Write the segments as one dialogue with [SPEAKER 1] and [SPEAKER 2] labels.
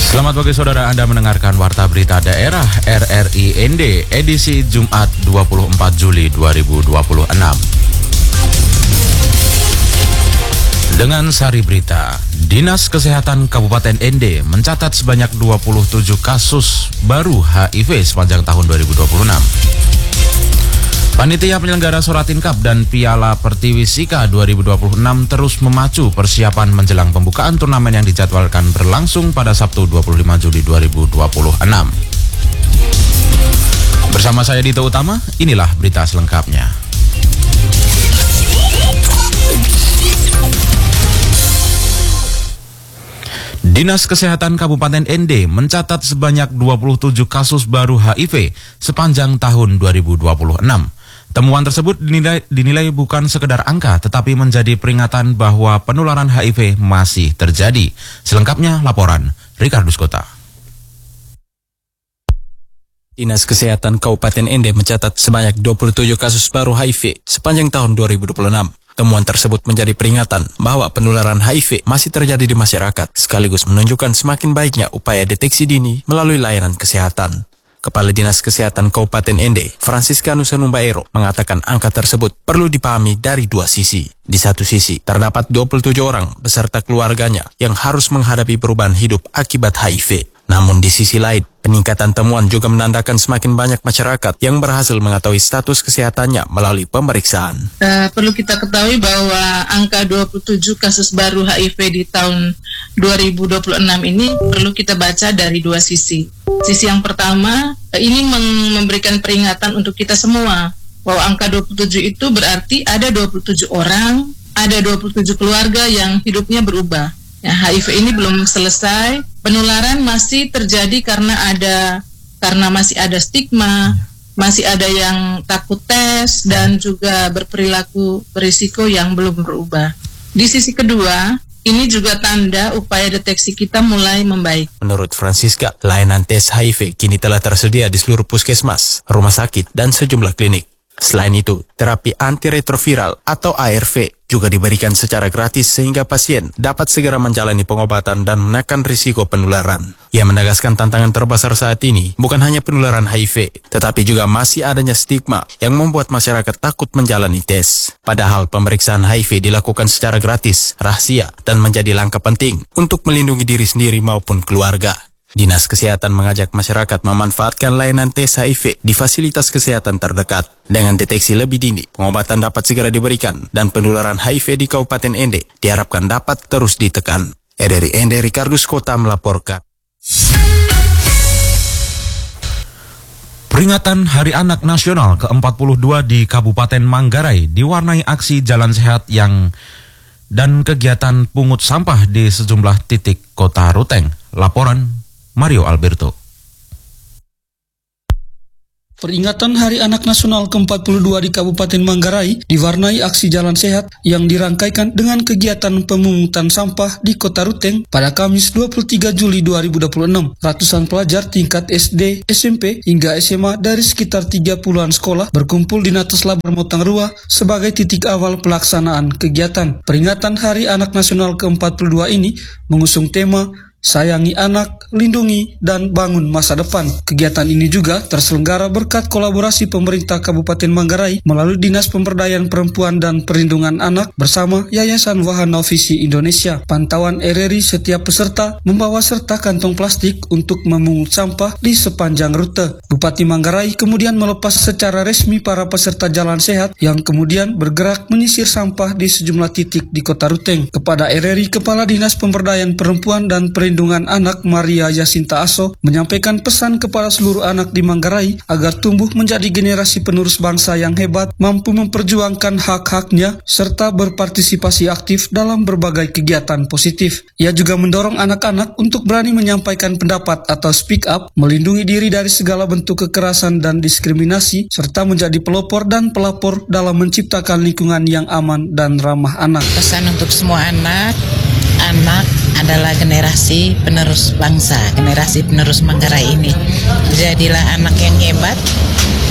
[SPEAKER 1] Selamat pagi saudara, Anda mendengarkan Warta Berita Daerah RRI ND edisi Jumat 24 Juli 2026. Dengan sari berita, Dinas Kesehatan Kabupaten ND mencatat sebanyak 27 kasus baru HIV sepanjang tahun 2026. Panitia penyelenggara Soratin Cup dan Piala Pertiwi Sika 2026 terus memacu persiapan menjelang pembukaan turnamen yang dijadwalkan berlangsung pada Sabtu 25 Juli 2026. Bersama saya Dito Utama, inilah berita selengkapnya. Dinas Kesehatan Kabupaten ND mencatat sebanyak 27 kasus baru HIV sepanjang tahun 2026. Temuan tersebut dinilai bukan sekedar angka, tetapi menjadi peringatan bahwa penularan HIV masih terjadi. Selengkapnya laporan Rikardus Kota.
[SPEAKER 2] Dinas Kesehatan Kabupaten ND mencatat sebanyak 27 kasus baru HIV sepanjang tahun 2026. Temuan tersebut menjadi peringatan bahwa penularan HIV masih terjadi di masyarakat, sekaligus menunjukkan semakin baiknya upaya deteksi dini melalui layanan kesehatan. Kepala Dinas Kesehatan Kabupaten ND, Franciscanus Numbaero, mengatakan angka tersebut perlu dipahami dari dua sisi. Di satu sisi, terdapat 27 orang beserta keluarganya yang harus menghadapi perubahan hidup akibat HIV. Namun di sisi lain, peningkatan temuan juga menandakan semakin banyak masyarakat yang berhasil mengetahui status kesehatannya melalui pemeriksaan.
[SPEAKER 3] Perlu kita ketahui bahwa angka 27 kasus baru HIV di tahun 2026 ini perlu kita baca dari dua sisi. Sisi yang pertama, ini memberikan peringatan untuk kita semua bahwa angka 27 itu berarti ada 27 orang, ada 27 keluarga yang hidupnya berubah. Ya, HIV ini belum selesai, penularan masih terjadi karena masih ada stigma, masih ada yang takut tes dan juga berperilaku berisiko yang belum berubah. Di sisi kedua, ini juga tanda upaya deteksi kita mulai membaik.
[SPEAKER 2] Menurut Francisca, layanan tes HIV kini telah tersedia di seluruh puskesmas, rumah sakit, dan sejumlah klinik. Selain itu, terapi antiretroviral atau ARV juga diberikan secara gratis sehingga pasien dapat segera menjalani pengobatan dan menekan risiko penularan. Ia menegaskan tantangan terbesar saat ini bukan hanya penularan HIV, tetapi juga masih adanya stigma yang membuat masyarakat takut menjalani tes. Padahal pemeriksaan HIV dilakukan secara gratis, rahasia, dan menjadi langkah penting untuk melindungi diri sendiri maupun keluarga. Dinas Kesehatan mengajak masyarakat memanfaatkan layanan tes HIV di fasilitas kesehatan terdekat. Dengan deteksi lebih dini, pengobatan dapat segera diberikan dan penularan HIV di Kabupaten ND diharapkan dapat terus ditekan. RRI ND Rikardus Kota melaporkan.
[SPEAKER 1] Peringatan Hari Anak Nasional ke-42 di Kabupaten Manggarai diwarnai aksi jalan sehat dan kegiatan pungut sampah di sejumlah titik Kota Ruteng. Laporan Mario Alberto.
[SPEAKER 4] Peringatan Hari Anak Nasional ke-42 di Kabupaten Manggarai diwarnai aksi jalan sehat yang dirangkaikan dengan kegiatan pemungutan sampah di Kota Ruteng pada Kamis 23 Juli 2026. Ratusan pelajar tingkat SD, SMP, hingga SMA dari sekitar 30-an sekolah berkumpul di Natos Labar Motang Rua sebagai titik awal pelaksanaan kegiatan. Peringatan Hari Anak Nasional ke-42 ini mengusung tema Sayangi anak, lindungi, dan bangun masa depan. Kegiatan ini juga terselenggara berkat kolaborasi pemerintah Kabupaten Manggarai melalui Dinas Pemberdayaan Perempuan dan Perlindungan Anak bersama Yayasan Wahana Visi Indonesia. Pantauan RRI, setiap peserta membawa serta kantong plastik untuk memungut sampah di sepanjang rute. Bupati Manggarai kemudian melepas secara resmi para peserta jalan sehat yang kemudian bergerak menyisir sampah di sejumlah titik di Kota Ruteng. Kepada RRI, Kepala Dinas Pemberdayaan Perempuan dan Perlindungan Anak Maria Yasinta Aso menyampaikan pesan kepada seluruh anak di Manggarai agar tumbuh menjadi generasi penerus bangsa yang hebat, mampu memperjuangkan hak-haknya, serta berpartisipasi aktif dalam berbagai kegiatan positif. Ia juga mendorong anak-anak untuk berani menyampaikan pendapat atau speak up, melindungi diri dari segala bentuk kekerasan dan diskriminasi, serta menjadi pelopor dan pelapor dalam menciptakan lingkungan yang aman dan ramah anak.
[SPEAKER 5] Pesan untuk semua anak adalah generasi penerus bangsa, generasi penerus Manggarai ini. Jadilah anak yang hebat,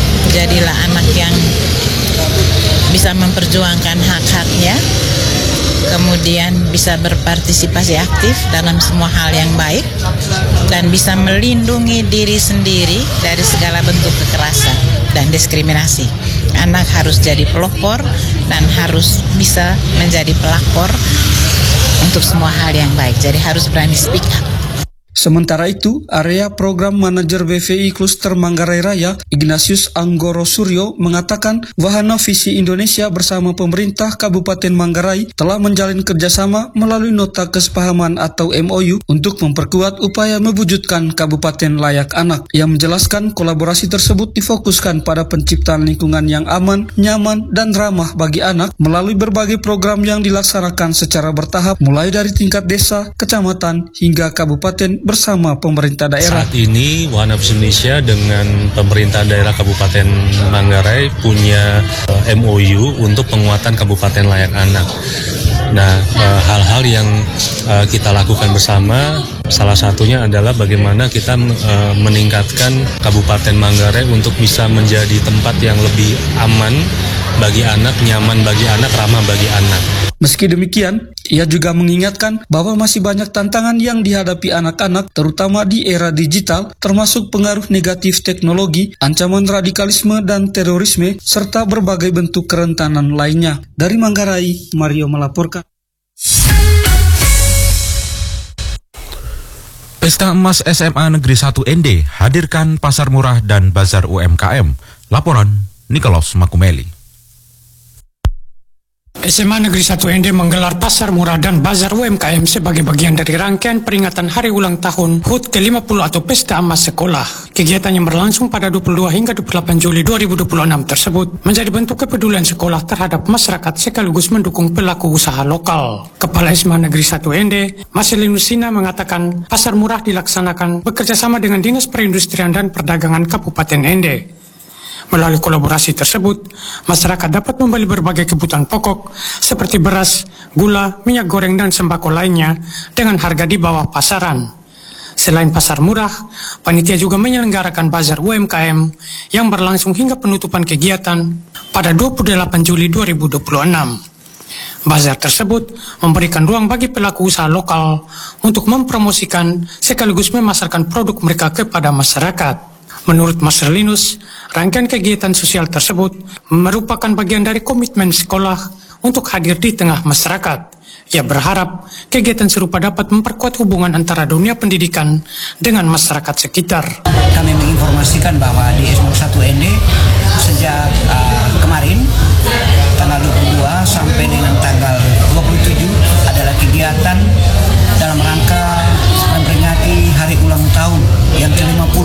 [SPEAKER 5] jadilah anak yang bisa memperjuangkan hak-haknya, kemudian bisa berpartisipasi aktif dalam semua hal yang baik, dan bisa melindungi diri sendiri dari segala bentuk kekerasan dan diskriminasi. Anak harus jadi pelopor dan harus bisa menjadi pelakor untuk semua hal yang baik. Jadi harus berani speak up.
[SPEAKER 4] Sementara itu, area program manajer BVI Kluster Manggarai Raya, Ignatius Anggoro Suryo, mengatakan wahana visi Indonesia bersama pemerintah Kabupaten Manggarai telah menjalin kerjasama melalui nota kesepahaman atau MOU untuk memperkuat upaya mewujudkan Kabupaten Layak Anak. Yang menjelaskan kolaborasi tersebut difokuskan pada penciptaan lingkungan yang aman, nyaman, dan ramah bagi anak melalui berbagai program yang dilaksanakan secara bertahap mulai dari tingkat desa, kecamatan, hingga kabupaten bersama pemerintah daerah.
[SPEAKER 6] Saat ini Wahana Visi Indonesia dengan pemerintah daerah Kabupaten Manggarai punya MOU untuk penguatan Kabupaten Layak Anak. Nah, hal-hal yang kita lakukan bersama, salah satunya adalah bagaimana kita meningkatkan Kabupaten Manggarai untuk bisa menjadi tempat yang lebih aman bagi anak, nyaman bagi anak, ramah bagi anak.
[SPEAKER 4] Meski demikian, ia juga mengingatkan bahwa masih banyak tantangan yang dihadapi anak-anak, terutama di era digital, termasuk pengaruh negatif teknologi, ancaman radikalisme dan terorisme, serta berbagai bentuk kerentanan lainnya. Dari Manggarai, Mario melaporkan.
[SPEAKER 1] Pesta Emas SMA Negeri 1 ND hadirkan pasar murah dan bazar UMKM. Laporan Nicholas Makumeli.
[SPEAKER 7] SMA Negeri 1 ND menggelar pasar murah dan bazar UMKM sebagai bagian dari rangkaian peringatan hari ulang tahun HUT ke-50 atau Pesta Emas Sekolah. Kegiatan yang berlangsung pada 22 hingga 28 Juli 2026 tersebut menjadi bentuk kepedulian sekolah terhadap masyarakat sekaligus mendukung pelaku usaha lokal. Kepala SMA Negeri 1 ND, Marcelinus Sina, mengatakan pasar murah dilaksanakan bekerjasama dengan Dinas Perindustrian dan Perdagangan Kabupaten ND. Melalui kolaborasi tersebut, masyarakat dapat membeli berbagai kebutuhan pokok seperti beras, gula, minyak goreng, dan sembako lainnya dengan harga di bawah pasaran. Selain pasar murah, panitia juga menyelenggarakan bazar UMKM yang berlangsung hingga penutupan kegiatan pada 28 Juli 2026. Bazar tersebut memberikan ruang bagi pelaku usaha lokal untuk mempromosikan sekaligus memasarkan produk mereka kepada masyarakat. Menurut Marcelinus, rangkaian kegiatan sosial tersebut merupakan bagian dari komitmen sekolah untuk hadir di tengah masyarakat. Ia berharap kegiatan serupa dapat memperkuat hubungan antara dunia pendidikan dengan masyarakat sekitar.
[SPEAKER 8] Kami menginformasikan bahwa di SMA 1 ND sejak kemarin tanggal 22 sampai dengan tanggal 27 adalah kegiatan dalam rangka memperingati hari ulang tahun yang ke-50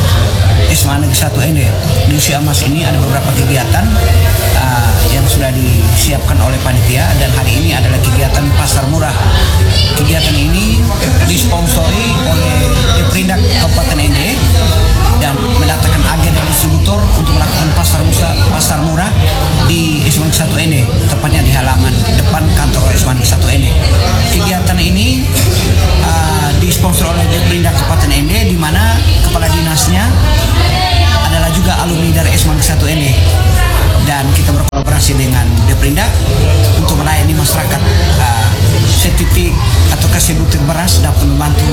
[SPEAKER 8] SMA Negeri 1 ND. Di usia emas ini ada beberapa kegiatan yang sudah disiapkan oleh panitia, dan hari ini adalah kegiatan pasar murah. Kegiatan ini disponsori oleh Deprindak Kabupaten ND dan mendatangkan agen dan distributor untuk melakukan pasar murah di SMA Negeri 1 ND, tepatnya di halaman depan kantor SMA Negeri 1 ND. Kegiatan ini disponsor oleh Deprindak Kabupaten ND, di mana kepala dinasnya adalah juga alumni dari SMA Negeri 1 ND, dan kita berkolaborasi dengan Deprindak untuk melayani masyarakat. Setitik atau sebutir beras dapat membantu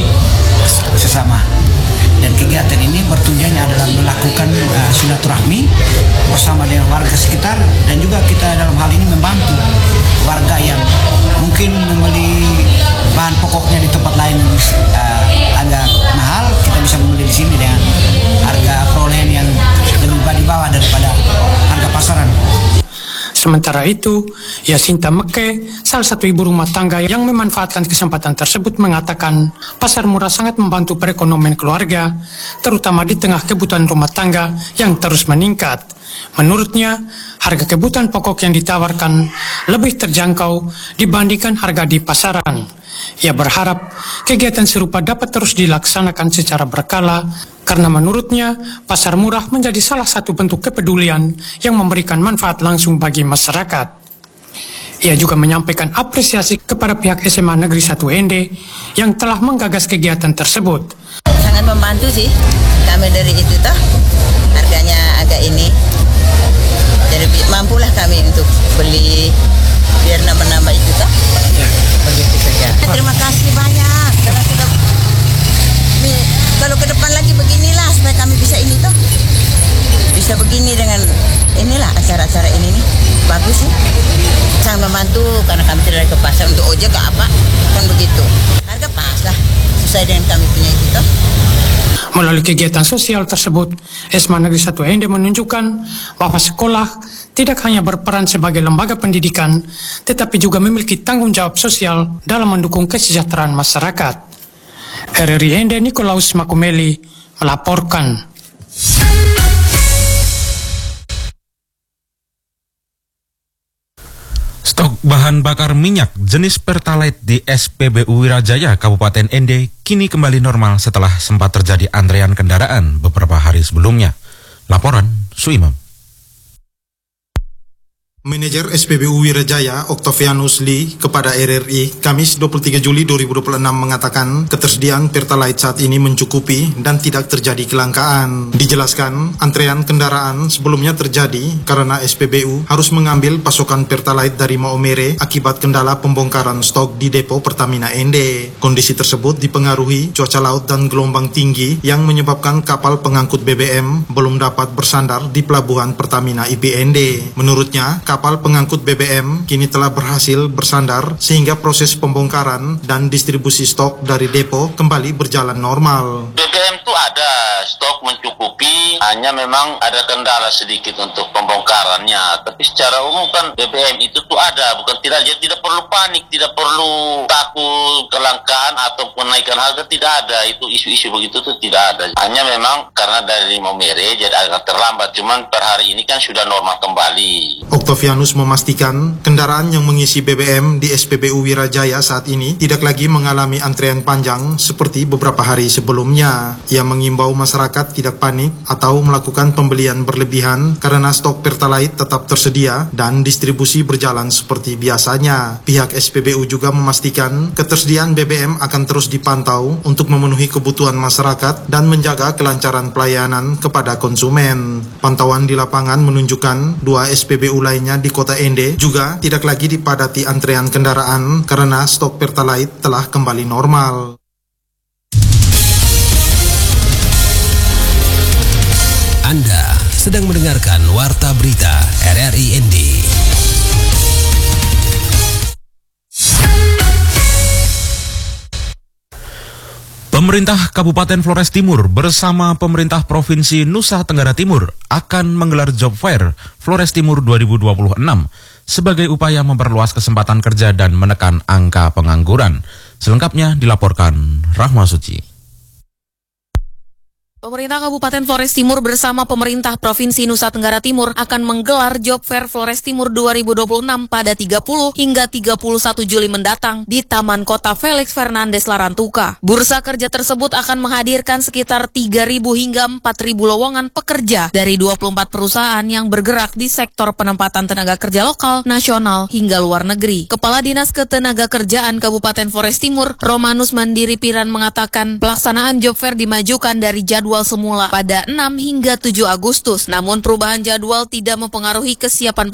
[SPEAKER 8] sesama, dan kegiatan ini bertujuannya adalah melakukan silaturahmi bersama dengan warga sekitar, dan juga kita dalam hal ini membantu warga yang mungkin membeli bahan pokoknya di tempat lain agak mahal, kita bisa membeli di sini dengan harga perolehan yang lebih di bawah daripada harga pasaran.
[SPEAKER 7] Sementara itu, Yasinta Meke, salah satu ibu rumah tangga yang memanfaatkan kesempatan tersebut, mengatakan pasar murah sangat membantu perekonomian keluarga, terutama di tengah kebutuhan rumah tangga yang terus meningkat. Menurutnya, harga kebutuhan pokok yang ditawarkan lebih terjangkau dibandingkan harga di pasaran. Ia berharap kegiatan serupa dapat terus dilaksanakan secara berkala, karena menurutnya pasar murah menjadi salah satu bentuk kepedulian yang memberikan manfaat langsung bagi masyarakat. Ia juga menyampaikan apresiasi kepada pihak SMA Negeri 1 ND yang telah menggagas kegiatan tersebut.
[SPEAKER 9] Sangat membantu sih, kami dari itu toh, harganya agak ini, jadi mampulah kami untuk beli biar nambah-nambah itu toh.
[SPEAKER 8] Ya, begitu saja.
[SPEAKER 9] Terima kasih banyak. Kalau ke depan lagi beginilah supaya kami bisa ini toh. Bisa begini dengan inilah acara-acara ini nih. Bagus sih. Sangat membantu karena kami tidak ke pasar untuk ojek ke apa. Kan begitu. Harga pas lah. Sesuai dengan kami punya itu toh.
[SPEAKER 7] Melalui kegiatan sosial tersebut, SMA Negeri 1 Ende menunjukkan bahwa sekolah tidak hanya berperan sebagai lembaga pendidikan, tetapi juga memiliki tanggung jawab sosial dalam mendukung kesejahteraan masyarakat. RRI Ende Nikolaus Makumeli melaporkan.
[SPEAKER 1] Stok bahan bakar minyak jenis Pertalite di SPBU Wirajaya Kabupaten Ende kini kembali normal setelah sempat terjadi antrean kendaraan beberapa hari sebelumnya. Laporan Suimam.
[SPEAKER 10] Manajer SPBU Wirajaya, Octavianus Lee, kepada RRI, Kamis 23 Juli 2026 mengatakan ketersediaan Pertalite saat ini mencukupi dan tidak terjadi kelangkaan. Dijelaskan, antrean kendaraan sebelumnya terjadi karena SPBU harus mengambil pasokan Pertalite dari Maumere akibat kendala pembongkaran stok di depo Pertamina Ende. Kondisi tersebut dipengaruhi cuaca laut dan gelombang tinggi yang menyebabkan kapal pengangkut BBM belum dapat bersandar di pelabuhan Pertamina IP Ende. Menurutnya, kapal pengangkut BBM kini telah berhasil bersandar sehingga proses pembongkaran dan distribusi stok dari depo kembali berjalan normal.
[SPEAKER 11] BBM itu ada stok mencukupi, hanya memang ada kendala sedikit untuk pembongkarannya. Tapi secara umum kan BBM itu tuh ada, bukan tidak. Jadi tidak perlu panik, tidak perlu takut kelangkaan atau kenaikan harga, tidak ada. Itu isu-isu begitu tuh tidak ada. Hanya memang karena dari Maumere jadi agak terlambat. Cuman per hari ini kan sudah normal kembali.
[SPEAKER 10] Octavianus memastikan kendaraan yang mengisi BBM di SPBU Wirajaya saat ini tidak lagi mengalami antrean panjang seperti beberapa hari sebelumnya. Ia mengimbau masyarakat tidak panik atau melakukan pembelian berlebihan karena stok Pertalite tetap tersedia dan distribusi berjalan seperti biasanya. Pihak SPBU juga memastikan ketersediaan BBM akan terus dipantau untuk memenuhi kebutuhan masyarakat dan menjaga kelancaran pelayanan kepada konsumen. Pantauan di lapangan menunjukkan 2 SPBU lainnya di Kota Ende juga tidak lagi dipadati antrean kendaraan karena stok Pertalite telah kembali normal.
[SPEAKER 12] Anda sedang mendengarkan Warta Berita RRI Ende.
[SPEAKER 1] Pemerintah Kabupaten Flores Timur bersama pemerintah Provinsi Nusa Tenggara Timur akan menggelar Job Fair Flores Timur 2026 sebagai upaya memperluas kesempatan kerja dan menekan angka pengangguran. Selengkapnya dilaporkan Rahma Suci.
[SPEAKER 13] Pemerintah Kabupaten Flores Timur bersama pemerintah Provinsi Nusa Tenggara Timur akan menggelar Job Fair Flores Timur 2026 pada 30 hingga 31 Juli mendatang di Taman Kota Felix Fernandez Larantuka. Bursa kerja tersebut akan menghadirkan sekitar 3.000 hingga 4.000 lowongan pekerja dari 24 perusahaan yang bergerak di sektor penempatan tenaga kerja lokal, nasional, hingga luar negeri. Kepala Dinas Ketenagakerjaan Kabupaten Flores Timur, Romanus Mandiri Piran mengatakan pelaksanaan Job Fair dimajukan dari jadwal semula pada 6 hingga 7 Agustus. Namun perubahan jadwal tidak mempengaruhi kesiapan